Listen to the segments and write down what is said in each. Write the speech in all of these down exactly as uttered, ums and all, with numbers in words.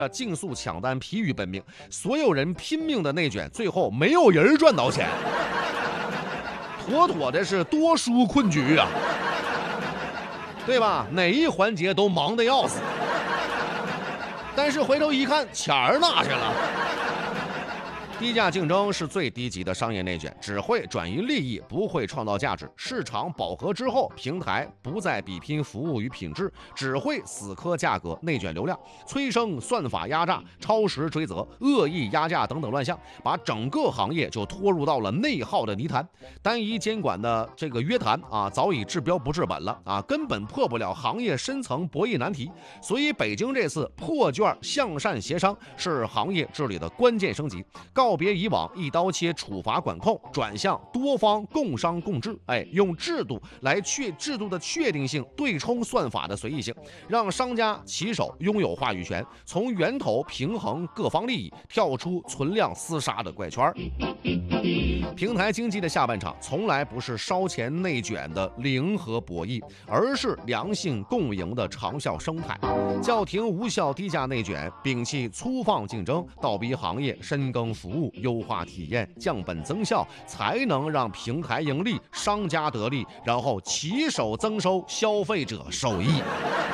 竞速抢单，疲于奔命，所有人拼命的内卷，最后没有人赚到钱，妥妥的是多输困局啊，对吧？哪一环节都忙得要死，但是回头一看，钱儿哪去了？低价竞争是最低级的商业内卷，只会转移利益，不会创造价值。市场饱和之后，平台不再比拼服务与品质，只会死磕价格、内卷流量，催生算法压榨、超时追责、恶意压价等等乱象，把整个行业就拖入到了内耗的泥潭。单一监管的这个约谈啊，早已治标不治本了啊，根本破不了行业深层博弈难题。所以，北京这次破卷向善协商是行业治理的关键升级。告别以往一刀切处罚管控，转向多方共商共治，哎，用制度来确制度的确定性对冲算法的随意性，让商家起手拥有话语权，从源头平衡各方利益，跳出存量厮杀的怪圈。平台经济的下半场从来不是烧钱内卷的零和博弈，而是良性共赢的长效生态。叫停无效低价内卷，摒弃粗放竞争，倒逼行业深耕服务，优化体验，降本增效，才能让平台盈利，商家得利，然后齐手增收，消费者受益。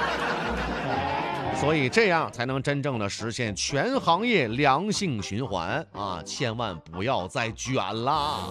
所以这样才能真正的实现全行业良性循环啊！千万不要再卷啦！